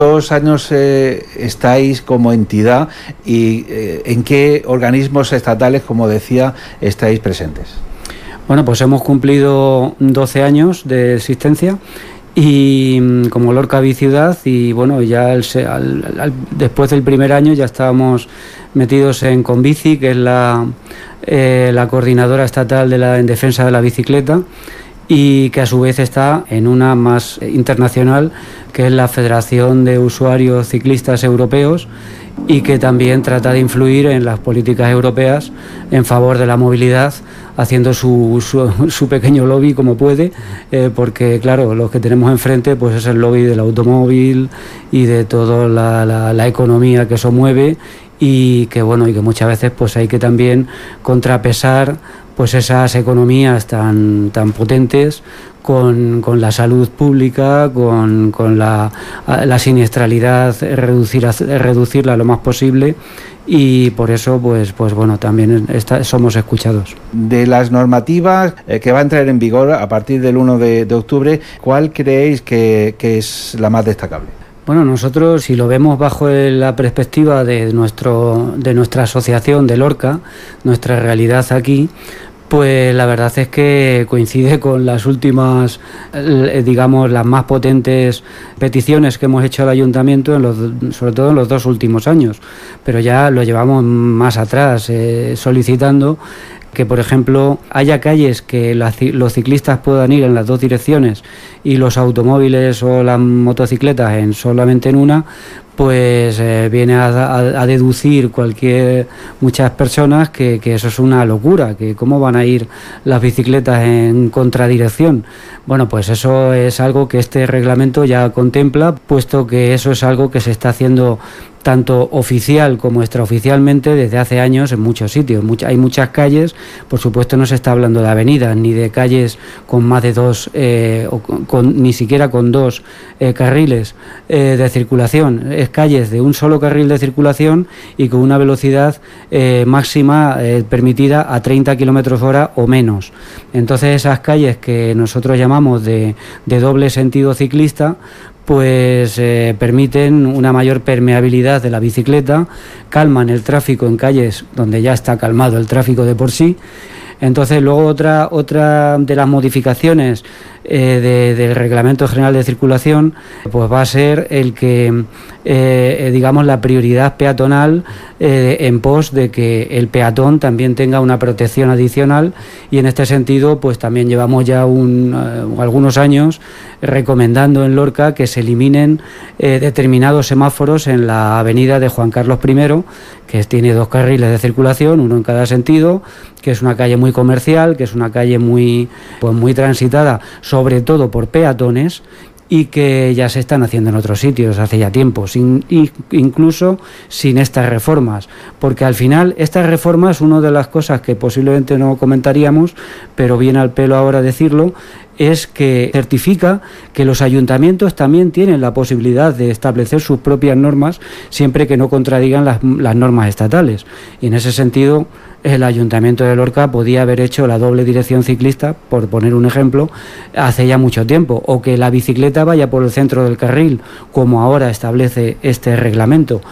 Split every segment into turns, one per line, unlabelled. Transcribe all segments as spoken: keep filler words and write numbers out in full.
¿Cuántos años eh, estáis como entidad y eh, en qué organismos estatales, como decía, estáis presentes?
Bueno, pues hemos cumplido doce años de existencia y como Lorca Biciudad, y bueno, ya el, al, al, después del primer año ya estábamos metidos en Conbici, que es la, eh, la coordinadora estatal de la, en defensa de la bicicleta, y que a su vez está en una más internacional, que es la Federación de Usuarios Ciclistas Europeos, y que también trata de influir en las políticas europeas en favor de la movilidad, haciendo su, su, su pequeño lobby como puede, eh, porque claro, lo que tenemos enfrente pues es el lobby del automóvil y de toda la, la, la economía que eso mueve, y que bueno, y que muchas veces pues hay que también contrapesar pues esas economías tan, tan potentes con, con la salud pública, con, con la, la siniestralidad, reducir, reducirla lo más posible, y por eso pues, pues bueno, también está, somos escuchados.
De las normativas eh, que va a entrar en vigor a partir del uno de octubre, ¿cuál creéis que, que es la más destacable?
Bueno, nosotros, si lo vemos bajo la perspectiva de, nuestro, de nuestra asociación, de Lorca, nuestra realidad aquí, pues la verdad es que coincide con las últimas, digamos, las más potentes peticiones que hemos hecho al ayuntamiento, en los, sobre todo en los dos últimos años, pero ya lo llevamos más atrás, eh, solicitando que, por ejemplo, haya calles que la, los ciclistas puedan ir en las dos direcciones y los automóviles o las motocicletas en solamente en una, pues eh, viene a, a, a deducir cualquier muchas personas que, que eso es una locura, que cómo van a ir las bicicletas en contradirección. Bueno, pues eso es algo que este reglamento ya contempla, puesto que eso es algo que se está haciendo tanto oficial como extraoficialmente desde hace años en muchos sitios. Much- hay muchas calles, por supuesto no se está hablando de avenidas ni de calles con más de dos, eh, o con, con, ni siquiera con dos eh, carriles eh, de circulación. Es calles de un solo carril de circulación y con una velocidad eh, máxima eh, permitida a treinta kilómetros hora o menos. Entonces esas calles que nosotros llamamos de, de doble sentido ciclista, pues eh, permiten una mayor permeabilidad de la bicicleta, calman el tráfico en calles donde ya está calmado el tráfico de por sí. Entonces luego otra, otra de las modificaciones eh, de, del Reglamento General de Circulación pues va a ser el que eh, digamos la prioridad peatonal eh, en pos de que el peatón también tenga una protección adicional, y en este sentido pues también llevamos ya un, uh, algunos años recomendando en Lorca que se eliminen eh, determinados semáforos en la avenida de Juan Carlos primero, que tiene dos carriles de circulación, uno en cada sentido, que es una calle muy comercial, que es una calle muy, pues muy transitada, sobre todo por peatones, y que ya se están haciendo en otros sitios hace ya tiempo, sin, incluso sin estas reformas, porque al final estas reformas, una de las cosas que posiblemente no comentaríamos, pero viene al pelo ahora decirlo, es que certifica que los ayuntamientos también tienen la posibilidad de establecer sus propias normas siempre que no contradigan las, las normas estatales, y en ese sentido el Ayuntamiento de Lorca podía haber hecho la doble dirección ciclista, por poner un ejemplo, hace ya mucho tiempo, o que la bicicleta vaya por el centro del carril, como ahora establece este reglamento,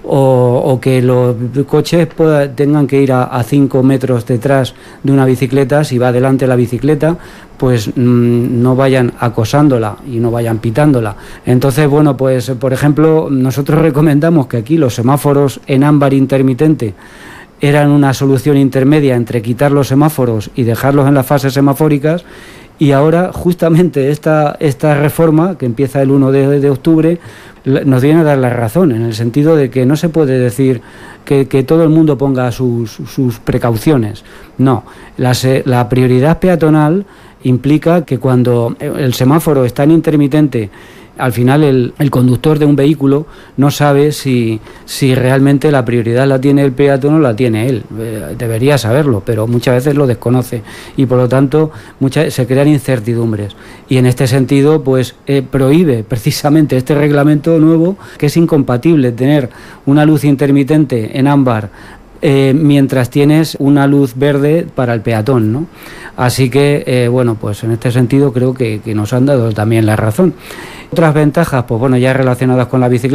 o, o que los coches pueda, tengan que ir a cinco metros detrás de una bicicleta. Si va delante la bicicleta, pues mmm, no vayan acosándola y no vayan pitándola. Entonces, bueno, pues por ejemplo, nosotros recomendamos que aquí los semáforos en ámbar intermitente eran una solución intermedia entre quitar los semáforos y dejarlos en las fases semafóricas, y ahora justamente esta, esta reforma que empieza el uno de octubre nos viene a dar la razón, en el sentido de que no se puede decir que, que todo el mundo ponga sus, sus precauciones. No, la, la prioridad peatonal implica que cuando el semáforo está en intermitente, al final el, el conductor de un vehículo no sabe si, si realmente la prioridad la tiene el peatón o la tiene él. Eh, debería saberlo, pero muchas veces lo desconoce, y por lo tanto muchas, se crean incertidumbres. Y en este sentido pues eh, prohíbe precisamente este reglamento nuevo, que es incompatible tener una luz intermitente en ámbar Eh, mientras tienes una luz verde para el peatón, ¿no? Así que, eh, bueno, pues en este sentido creo que, que nos han dado también la razón. Otras ventajas, pues bueno, ya relacionadas con la bicicleta.